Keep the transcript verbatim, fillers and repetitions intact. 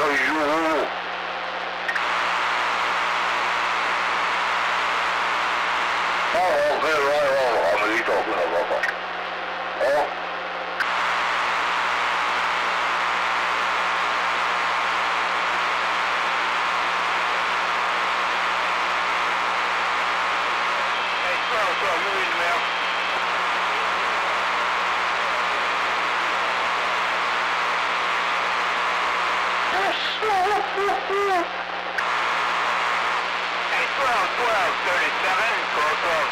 soy yo. Vamos, pero vamos, amiguito, bueno, vamos. ¿Oh? Hey, slow, slow, you read the mail? Hey, twelve, twelve, thirty-seven, call twelve